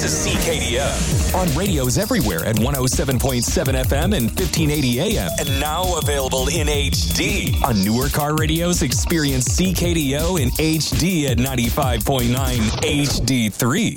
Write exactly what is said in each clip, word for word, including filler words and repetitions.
This is C K D O. On radios everywhere at one oh seven point seven F M and fifteen eighty A M. And now available in H D. On newer car radios, experience C K D O in H D at ninety-five point nine H D three.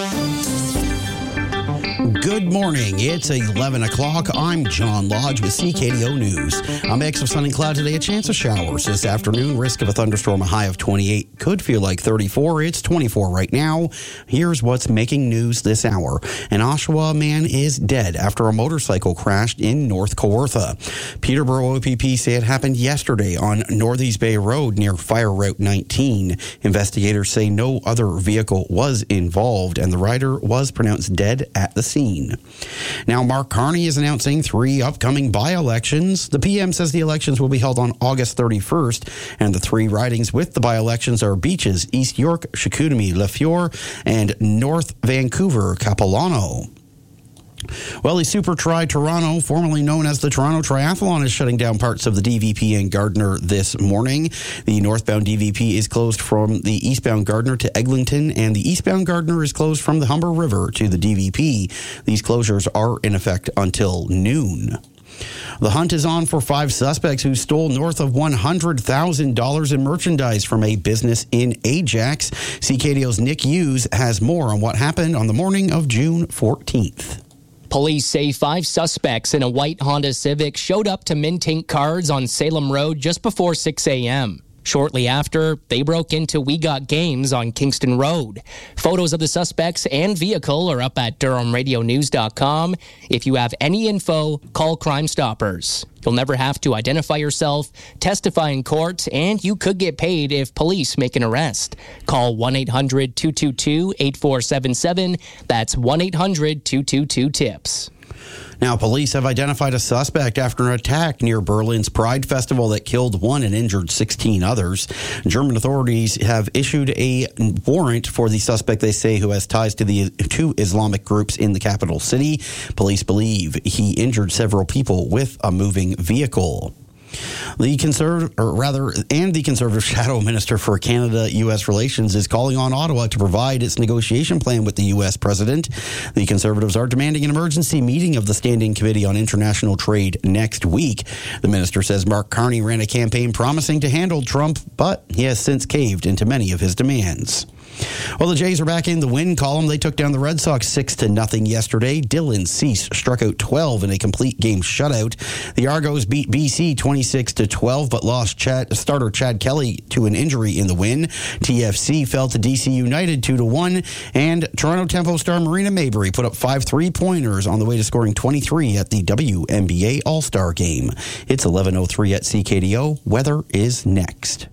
Good morning. It's eleven o'clock. I'm John Lodge with C K D O News. A mix of sun and cloud today, a chance of showers this afternoon. Risk of a thunderstorm, a high of twenty-eight. Could feel like thirty-four. It's twenty-four right now. Here's what's making news this hour. An Oshawa man is dead after a motorcycle crashed in North Kawartha. Peterborough O P P say it happened yesterday on Northeast Bay Road near Fire Route nineteen. Investigators say no other vehicle was involved and the rider was pronounced dead at the scene. Now, Mark Carney is announcing three upcoming by-elections. The P M says the elections will be held on August thirty-first, and the three ridings with the by-elections are Beaches, East York, Chicoutimi, Lafiore, and North Vancouver, Capilano. Well, the Super Tri Toronto, formerly known as the Toronto Triathlon, is shutting down parts of the D V P and Gardiner this morning. The northbound D V P is closed from the eastbound Gardiner to Eglinton, and the eastbound Gardiner is closed from the Humber River to the D V P. These closures are in effect until noon. The hunt is on for five suspects who stole north of one hundred thousand dollars in merchandise from a business in Ajax. C K D O's Nick Hughes has more on what happened on the morning of June fourteenth. Police say five suspects in a white Honda Civic showed up to Mintink Cards on Salem Road just before six a.m. Shortly after, they broke into We Got Games on Kingston Road. Photos of the suspects and vehicle are up at Durham Radio News dot com. If you have any info, call Crime Stoppers. You'll never have to identify yourself, testify in court, and you could get paid if police make an arrest. Call one eight hundred two two two eight four seven seven. That's one eight hundred two two two TIPS. Now, police have identified a suspect after an attack near Berlin's Pride Festival that killed one and injured sixteen others. German authorities have issued a warrant for the suspect, they say, who has ties to the two Islamic groups in the capital city. Police believe he injured several people with a moving vehicle. The conservative, or rather, and the Conservative Shadow Minister for Canada U S Relations is calling on Ottawa to provide its negotiation plan with the U S President. The Conservatives are demanding an emergency meeting of the Standing Committee on International Trade next week. The minister says Mark Carney ran a campaign promising to handle Trump, but he has since caved into many of his demands. Well, the Jays are back in the win column. They took down the Red Sox six to nothing yesterday. Dylan Cease struck out twelve in a complete game shutout. The Argos beat B C twenty-six to twelve, but lost Chad, starter Chad Kelly to an injury in the win. T F C fell to D C United two to one, and Toronto Tempo star Marina Mabrey put up five three-pointers on the way to scoring twenty-three at the W N B A All-Star Game. It's eleven oh three at C K D O. Weather is next.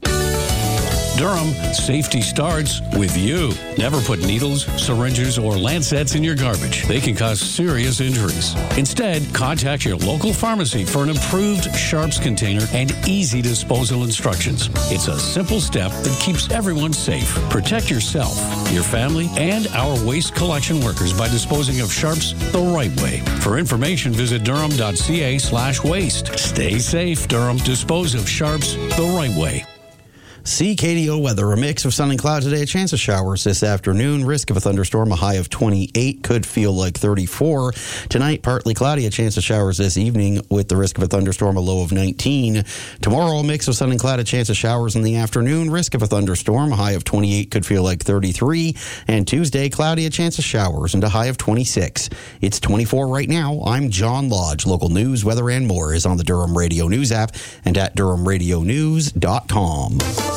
Durham, safety starts with you. Never put needles, syringes, or lancets in your garbage. They can cause serious injuries. Instead, contact your local pharmacy for an approved Sharps container and easy disposal instructions. It's a simple step that keeps everyone safe. Protect yourself, your family, and our waste collection workers by disposing of Sharps the right way. For information, visit durham.ca slash waste. Stay safe, Durham. Dispose of Sharps the right way. C K D O weather, a mix of sun and cloud today, a chance of showers this afternoon, risk of a thunderstorm, a high of twenty-eight, could feel like thirty-four. Tonight, partly cloudy, a chance of showers this evening with the risk of a thunderstorm, a low of nineteen. Tomorrow, a mix of sun and cloud, a chance of showers in the afternoon, risk of a thunderstorm, a high of twenty-eight, could feel like thirty-three. And Tuesday, cloudy, a chance of showers and a high of twenty-six. It's twenty-four right now. I'm John Lodge. Local news, weather, and more is on the Durham Radio News app and at durham radio news dot com.